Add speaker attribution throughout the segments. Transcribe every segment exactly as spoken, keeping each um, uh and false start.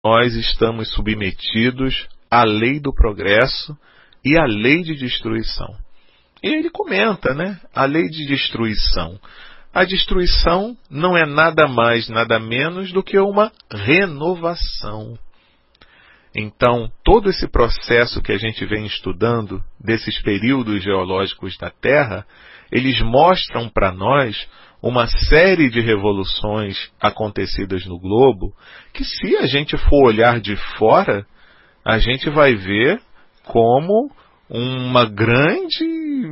Speaker 1: nós estamos submetidos à lei do progresso e à lei de destruição. E ele comenta, né? A lei de destruição. A destruição não é nada mais, nada menos do que uma renovação. Então, todo esse processo que a gente vem estudando, desses períodos geológicos da Terra, eles mostram para nós uma série de revoluções acontecidas no globo, que se a gente for olhar de fora, a gente vai ver como uma grande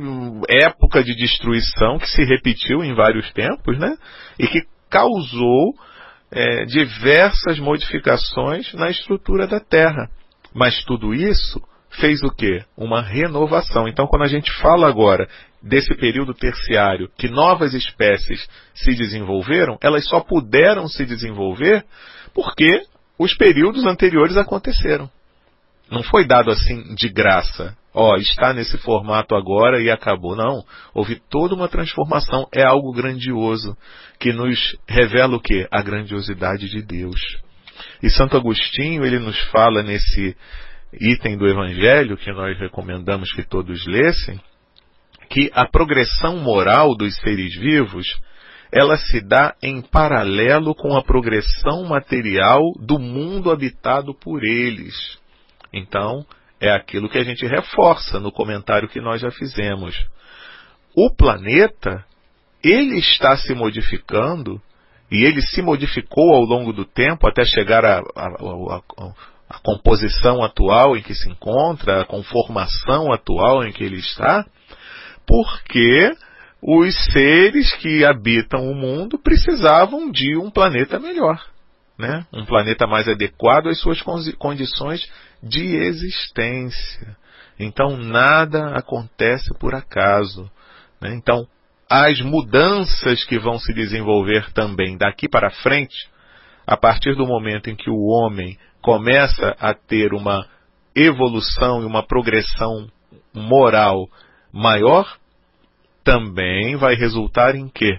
Speaker 1: época de destruição que se repetiu em vários tempos, né? E que causou é, diversas modificações na estrutura da Terra. Mas tudo isso fez o quê? Uma renovação. Então, quando a gente fala agora desse período terciário, que novas espécies se desenvolveram, elas só puderam se desenvolver porque os períodos anteriores aconteceram. Não foi dado assim de graça. Ó, está nesse formato agora e acabou. Não. Houve toda uma transformação. É algo grandioso que nos revela o quê? A grandiosidade de Deus. E Santo Agostinho, ele nos fala nesse item do Evangelho, que nós recomendamos que todos lessem, que a progressão moral dos seres vivos, ela se dá em paralelo com a progressão material do mundo habitado por eles. Então, é aquilo que a gente reforça no comentário que nós já fizemos. O planeta, ele está se modificando, e ele se modificou ao longo do tempo até chegar a, a, a, a composição atual em que se encontra, a conformação atual em que ele está, porque os seres que habitam o mundo precisavam de um planeta melhor, né? Um planeta mais adequado às suas condições de existência. Então, nada acontece por acaso, né? Então, as mudanças que vão se desenvolver também daqui para frente, a partir do momento em que o homem começa a ter uma evolução e uma progressão moral maior, também vai resultar em quê?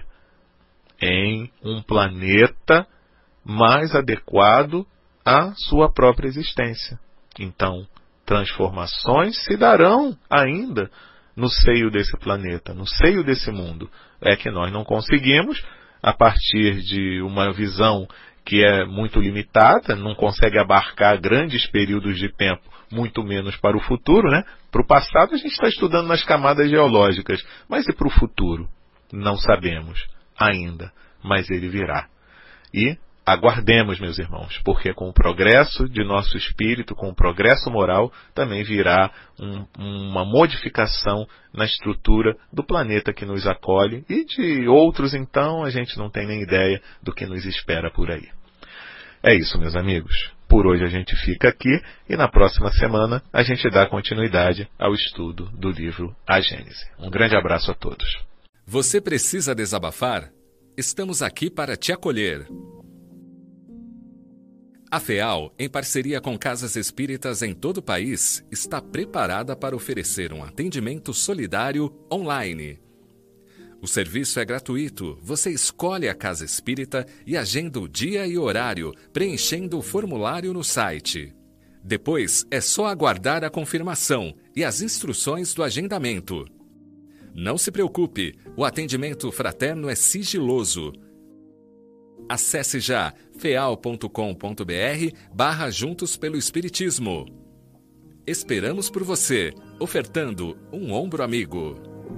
Speaker 1: Em um planeta mais adequado à sua própria existência. Então, transformações se darão ainda no seio desse planeta, no seio desse mundo. É que nós não conseguimos, a partir de uma visão que é muito limitada, não consegue abarcar grandes períodos de tempo, muito menos para o futuro, né? Para o passado a gente está estudando nas camadas geológicas, mas e para o futuro? Não sabemos ainda, mas ele virá. E aguardemos, meus irmãos, porque com o progresso de nosso espírito, com o progresso moral, também virá um, uma modificação na estrutura do planeta que nos acolhe, e de outros, então, a gente não tem nem ideia do que nos espera por aí. É isso, meus amigos. Por hoje a gente fica aqui, e na próxima semana a gente dá continuidade ao estudo do livro A Gênese. Um grande abraço a todos.
Speaker 2: Você precisa desabafar? Estamos aqui para te acolher. A FEAL, em parceria com casas espíritas em todo o país, está preparada para oferecer um atendimento solidário online. O serviço é gratuito. Você escolhe a casa espírita e agenda o dia e horário, preenchendo o formulário no site. Depois, é só aguardar a confirmação e as instruções do agendamento. Não se preocupe, o atendimento fraterno é sigiloso. Acesse já feal ponto com ponto br barra Juntos pelo Espiritismo. Esperamos por você, ofertando um ombro amigo.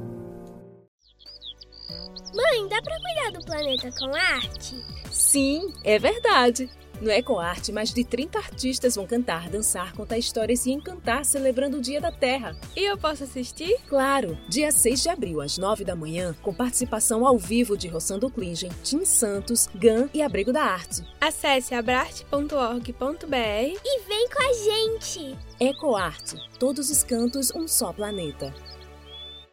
Speaker 3: Mãe, dá pra cuidar do planeta com arte?
Speaker 4: Sim, é verdade. No EcoArte, mais de trinta artistas vão cantar, dançar, contar histórias e encantar celebrando o Dia da Terra.
Speaker 5: E eu posso assistir?
Speaker 4: Claro! Dia seis de abril, às nove da manhã, com participação ao vivo de Rossando Klingen, Tim Santos, Gan e Abrigo da Arte.
Speaker 5: Acesse abrarte ponto org ponto br
Speaker 3: e vem com a gente!
Speaker 4: EcoArte, todos os cantos, um só planeta.